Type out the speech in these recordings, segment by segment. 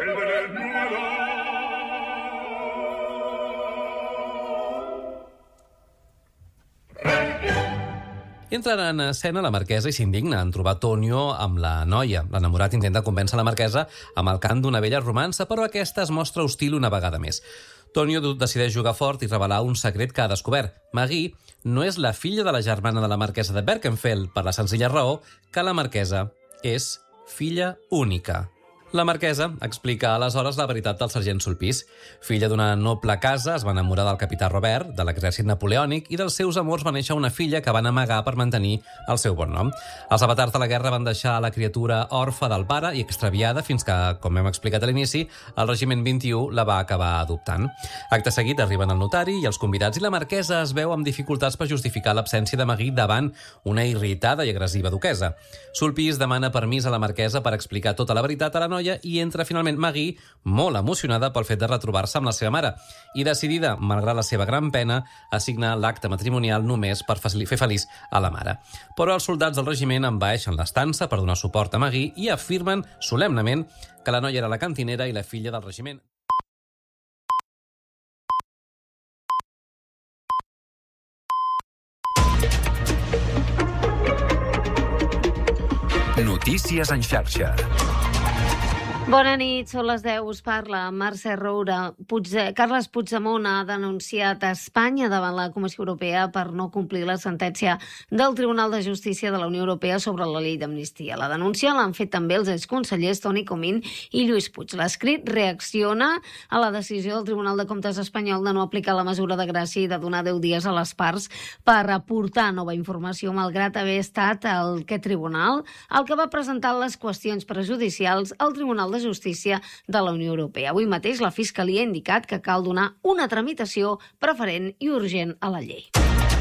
Entren en escena la marquesa i s'indigna en trobar Tonio amb la noia. L'enamorat intenta convèncer la marquesa amb el cant d'una vella romança, però aquesta es mostra hostil una vegada més. Tonio decideix jugar fort i revelar un secret que ha descobert. Maggie no és la filla de la germana de la marquesa de Berkenfeld, per la senzilla raó que la marquesa és filla única. La marquesa explica aleshores la veritat del sergent Sulpice. Filla d'una noble casa, es va enamorar del capità Robert, de l'exèrcit napoleònic, i dels seus amors va néixer una filla que van amagar per mantenir el seu bon nom. Els avatars de la guerra van deixar la criatura orfa del pare i extraviada fins que, com hem explicat a l'inici, el regiment 21 la va acabar adoptant. Acte seguit arriben el notari i els convidats i la marquesa es veu amb dificultats per justificar l'absència de Maggie davant una irritada i agressiva duquesa. Sulpice demana permís a la marquesa per explicar tota la veritat a la noia i entra finalment Maggie, molt emocionada pel fet de retrobar-se amb la seva mare i decidida, malgrat la seva gran pena, a signar l'acte matrimonial només per fer feliç a la mare. Però els soldats del regiment envaeixen l'estança per donar suport a Maggie i afirmen solemnement que la noia era la cantinera i la filla del regiment. Notícies en xarxa. Bona nit, són les 10, us parla Mercè Roura. Carles Puigdemont ha denunciat a Espanya davant la Comissió Europea per no complir la sentència del Tribunal de Justícia de la Unió Europea sobre la llei d'amnistia. La denúncia l'han fet també els exconsellers Toni Comín i Lluís Puig. L'escrit reacciona a la decisió del Tribunal de Comptes espanyol de no aplicar la mesura de gràcia i de donar 10 dies a les parts per aportar nova informació, malgrat haver estat aquest tribunal el que va presentar les qüestions prejudicials al Tribunal de Justícia de la Unió Europea. Avui mateix la Fiscalia ha indicat que cal donar una tramitació preferent i urgent a la llei.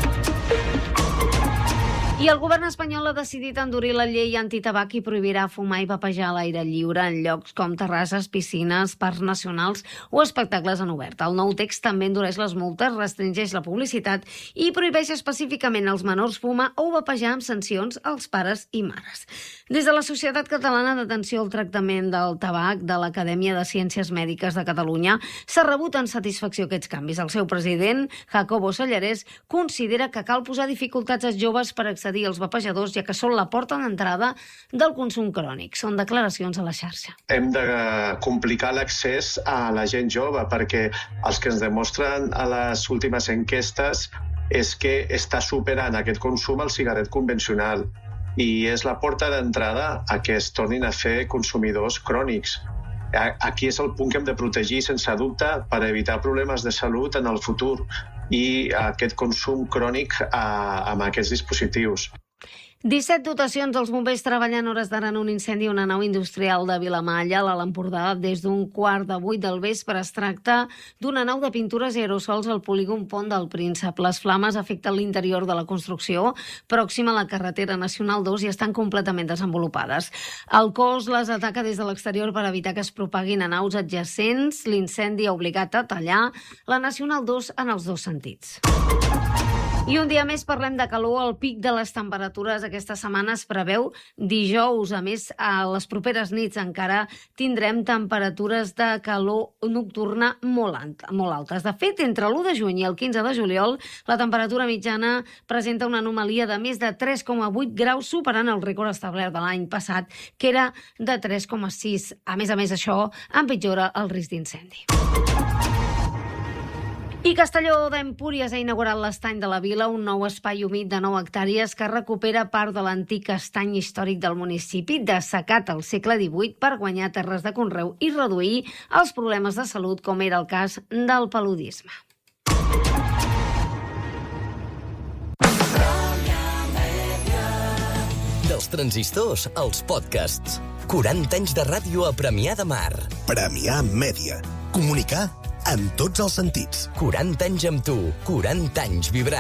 I el govern espanyol ha decidit endurir la llei antitabac i prohibirà fumar i vapejar a l'aire lliure en llocs com terrasses, piscines, parcs nacionals o espectacles en obert. El nou text també endureix les multes, restringeix la publicitat i prohibeix específicament als menors fumar o vapejar amb sancions als pares i mares. Des de la Societat Catalana d'Atenció al Tractament del Tabac de l'Acadèmia de Ciències Mèdiques de Catalunya s'ha rebut en satisfacció aquests canvis. El seu president, Jacobo Sallarès, considera que cal posar dificultats als joves per accedir als vapejadors, ja que són la porta d'entrada del consum crònic. Són declaracions a la xarxa. Hem de complicar l'accés a la gent jove, perquè els que ens demostren a les últimes enquestes és que està superant aquest consum el cigarret convencional i és la porta d'entrada a que es tornin a fer consumidors crònics. Aquí és el punt que hem de protegir sense dubte per evitar problemes de salut en el futur i aquest consum crònic amb aquests dispositius. 17 dotacions dels bombers treballant hores d'ara en un incendi a una nau industrial de Vilamalla, a l'Empordà, des d'un 7:15 del vespre. Es tracta d'una nau de pintures i aerosols al polígon Pont del Príncep. Les flames afecten l'interior de la construcció, pròxima a la carretera nacional 2, i estan completament desenvolupades. El cos les ataca des de l'exterior per evitar que es propaguin a naus adjacents. L'incendi ha obligat a tallar la nacional 2 en els dos sentits. I un dia més parlem de calor. El pic de les temperatures aquesta setmana es preveu dijous. A més, a les properes nits encara tindrem temperatures de calor nocturna molt altes. De fet, entre l'1 de juny i el 15 de juliol, la temperatura mitjana presenta una anomalia de més de 3,8 graus, superant el rècord establert de l'any passat, que era de 3,6. A més, això empitjora el risc d'incendi. I Castelló d'Empúries ha inaugurat l'Estany de la Vila, un nou espai humit de 9 hectàrees que recupera part de l'antic estany històric del municipi, dessecat al segle XVIII per guanyar terres de conreu i reduir els problemes de salut, com era el cas del paludisme. Dels transistors als podcasts. 40 anys de ràdio a Premià de Mar. Premià Mèdia. Comunicar en tots els sentits. 40 anys amb tu, 40 anys vibrant.